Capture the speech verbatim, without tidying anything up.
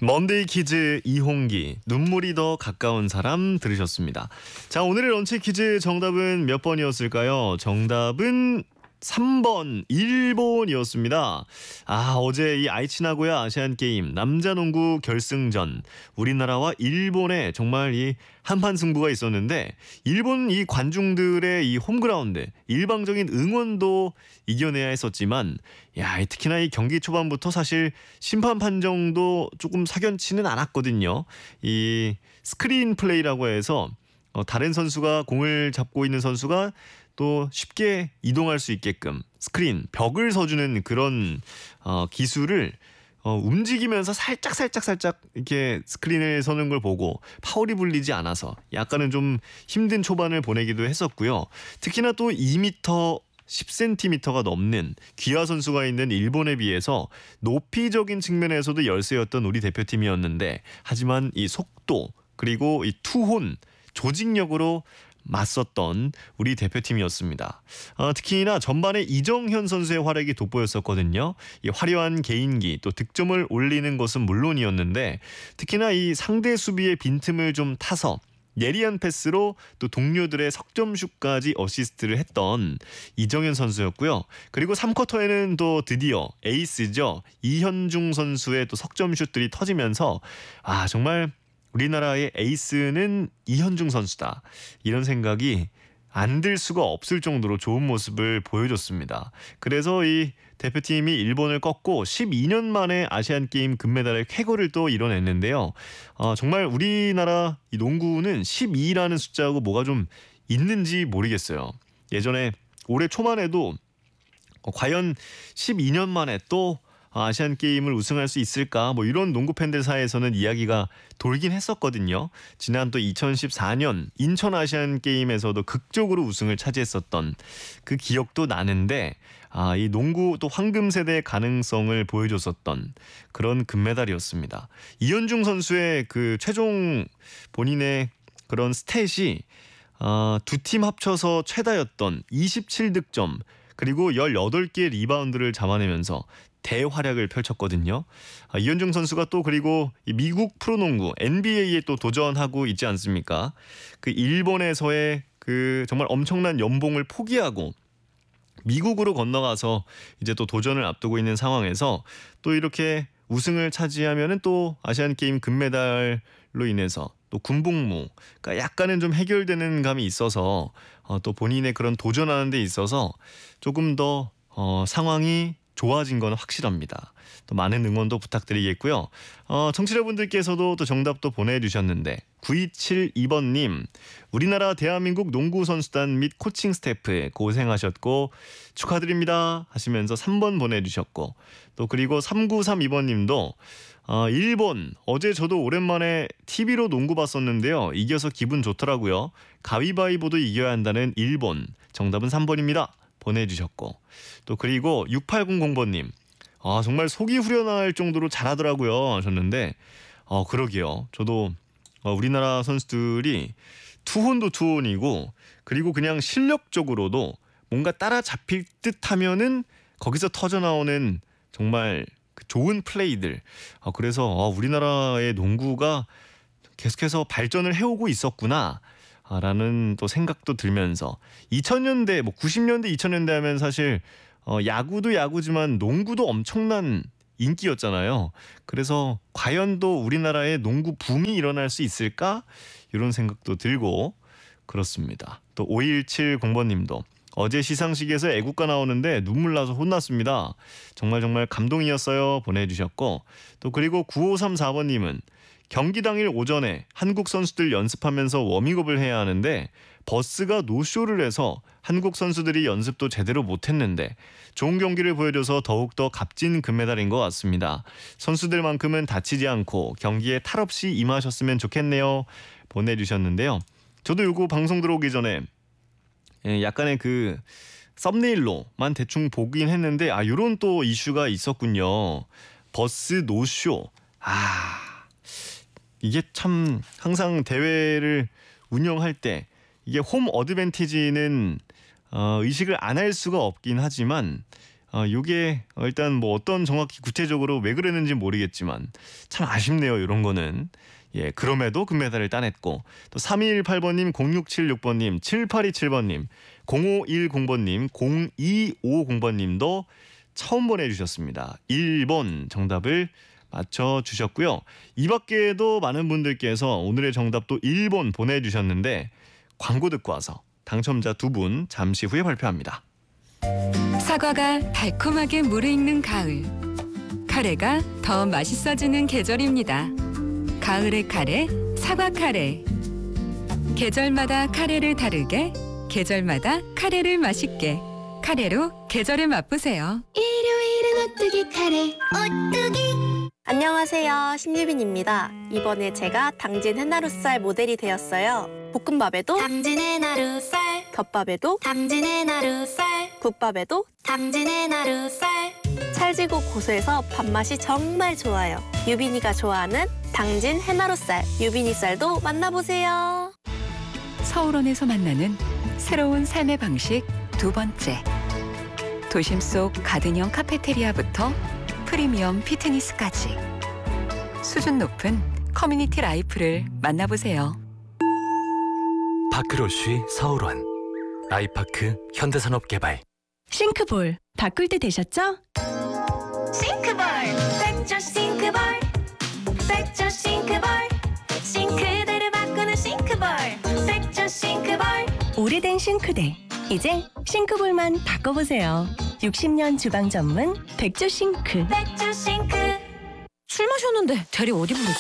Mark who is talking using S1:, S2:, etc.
S1: 먼데이 키즈 이홍기, 눈물이 더 가까운 사람 들으셨습니다. 자, 오늘의 런치 퀴즈 정답은 몇 번이었을까요? 정답은 삼 번 일본이었습니다. 아, 어제 이 아이치 나고야 아시안 게임 남자 농구 결승전 우리나라와 일본의 정말 이 한판 승부가 있었는데, 일본 이 관중들의 이 홈그라운드 일방적인 응원도 이겨내야 했었지만, 야, 특히나 이 경기 초반부터 사실 심판 판정도 조금 석연치는 않았거든요. 이 스크린 플레이라고 해서 어, 다른 선수가 공을 잡고 있는 선수가 또 쉽게 이동할 수 있게끔 스크린, 벽을 서주는 그런 어, 기술을 어, 움직이면서 살짝 살짝 살짝 이렇게 스크린을 서는 걸 보고 파울이 불리지 않아서 약간은 좀 힘든 초반을 보내기도 했었고요. 특히나 또 이 미터 십 센티미터가 넘는 귀하 선수가 있는 일본에 비해서 높이적인 측면에서도 열세였던 우리 대표팀이었는데, 하지만 이 속도 그리고 이 투혼 조직력으로 맞섰던 우리 대표팀이었습니다. 어, 특히나 전반에 이정현 선수의 활약이 돋보였었거든요. 이 화려한 개인기, 또 득점을 올리는 것은 물론이었는데, 특히나 이 상대 수비의 빈틈을 좀 타서 예리한 패스로 또 동료들의 석점슛까지 어시스트를 했던 이정현 선수였고요. 그리고 삼 쿼터에는 또 드디어 에이스죠, 이현중 선수의 또 석점슛들이 터지면서 아, 정말 우리나라의 에이스는 이현중 선수다, 이런 생각이 안 들 수가 없을 정도로 좋은 모습을 보여줬습니다. 그래서 이 대표팀이 일본을 꺾고 십이 년 만에 아시안게임 금메달의 쾌거를 또 이뤄냈는데요. 어, 정말 우리나라 이 농구는 십이라는 숫자하고 뭐가 좀 있는지 모르겠어요. 예전에 올해 초만 해도 어, 과연 십이 년 만에 또 아시안 게임을 우승할 수 있을까, 뭐 이런 농구 팬들 사이에서는 이야기가 돌긴 했었거든요. 지난 또 이천십사 년 인천 아시안 게임에서도 극적으로 우승을 차지했었던 그 기억도 나는데, 아, 이 농구 또 황금 세대의 가능성을 보여줬었던 그런 금메달이었습니다. 이현중 선수의 그 최종 본인의 그런 스탯이 어, 두 팀 합쳐서 최다였던 이십칠 득점 그리고 열여덟 개의 리바운드를 잡아내면서 대활약을 펼쳤거든요. 아, 이현중 선수가 또 그리고 미국 프로농구 엔비에이에 또 도전하고 있지 않습니까? 그 일본에서의 그 정말 엄청난 연봉을 포기하고 미국으로 건너가서 이제 또 도전을 앞두고 있는 상황에서 또 이렇게 우승을 차지하면은 또 아시안 게임 금메달로 인해서 또 군복무가 약간은 좀 해결되는 감이 있어서 어, 또 본인의 그런 도전하는 데 있어서 조금 더 어, 상황이 좋아진 건 확실합니다. 또 많은 응원도 부탁드리겠고요. 어, 청취자분들께서도 또 정답도 보내주셨는데, 구이칠이 번님, 우리나라 대한민국 농구 선수단 및 코칭 스태프 고생하셨고 축하드립니다 하시면서 삼 번 보내주셨고, 또 그리고 삼구삼이 번님도 어, 일본 어제 저도 오랜만에 티비로 농구 봤었는데요, 이겨서 기분 좋더라고요. 가위바위보도 이겨야 한다는 일본, 정답은 삼 번입니다 보내주셨고, 또 그리고 육팔공공 번님, 아, 정말 속이 후련할 정도로 잘하더라고요 하셨는데, 어, 그러게요. 저도 어, 우리나라 선수들이 투혼도 투혼이고, 그리고 그냥 실력적으로도 뭔가 따라잡힐 듯 하면은 거기서 터져나오는 정말 그 좋은 플레이들. 어, 그래서 어, 우리나라의 농구가 계속해서 발전을 해오고 있었구나 라는 또 생각도 들면서, 이천 년대 뭐 구십 년대 이천 년대 하면 사실 어, 야구도 야구지만 농구도 엄청난 인기였잖아요. 그래서 과연 또 우리나라의 농구 붐이 일어날 수 있을까, 이런 생각도 들고 그렇습니다. 또 오일칠공 번님도 어제 시상식에서 애국가 나오는데 눈물 나서 혼났습니다. 정말 정말 감동이었어요 보내주셨고, 또 그리고 구오삼사 번님은 경기 당일 오전에 한국 선수들 연습하면서 워밍업을 해야 하는데 버스가 노쇼를 해서 한국 선수들이 연습도 제대로 못했는데 좋은 경기를 보여줘서 더욱더 값진 금메달인 것 같습니다. 선수들만큼은 다치지 않고 경기에 탈 없이 임하셨으면 좋겠네요 보내주셨는데요. 저도 요거 방송 들어오기 전에 약간의 그 썸네일로만 대충 보긴 했는데, 아, 요런 또 이슈가 있었군요. 버스 노쇼. 아, 이게 참 항상 대회를 운영할 때 이게 홈 어드밴티지는 어, 의식을 안 할 수가 없긴 하지만 아, 요게 일단 뭐 어떤 정확히 구체적으로 왜 그랬는지 모르겠지만 참 아쉽네요. 이런 거는. 예, 그럼에도 금메달을 따냈고 또 삼이일팔 번님, 공육칠육 번님, 칠팔이칠 번님, 공오일공 번님, 공이오공 번님도 처음 보내주셨습니다. 일 번 정답을 맞춰주셨고요. 이 밖에도 많은 분들께서 오늘의 정답도 일 번 보내주셨는데 광고 듣고 와서 당첨자 두 분 잠시 후에 발표합니다.
S2: 사과가 달콤하게 무르익는 가을. 카레가 더 맛있어지는 계절입니다. 가을의 카레, 사과 카레. 계절마다 카레를 다르게, 계절마다 카레를 맛있게. 카레로 계절을 맛보세요.
S3: 일요일은 오뚜기 카레 오뚜기. 안녕하세요, 신유빈입니다. 이번에 제가 당진 해나루살 모델이 되었어요. 볶음밥에도 당진 해나루살, 덮밥에도 당진 해나루살, 국밥에도 당진 해나루살. 찰지고 고소해서 밥맛이 정말 좋아요. 유빈이가 좋아하는 당진 해나루살, 유빈이쌀도 만나보세요.
S2: 서울원에서 만나는 새로운 삶의 방식 두 번째. 도심 속 가든형 카페테리아부터 프리미엄 피트니스까지 수준 높은 커뮤니티 라이프를 만나보세요.
S4: 파크로쉬 서울원 아이파크 현대산업개발.
S5: 싱크볼 바꿀 때 되셨죠?
S3: 싱크볼, 백조 싱크볼, 백조 싱크볼, 싱크대를 바꾸는 싱크볼, 백조 싱크볼.
S5: 오래된 싱크대 이제 싱크볼만 바꿔보세요. 육십 년 주방 전문 백조 싱크.
S3: 백조 싱크.
S6: 술 마셨는데 대리 어디 부르지?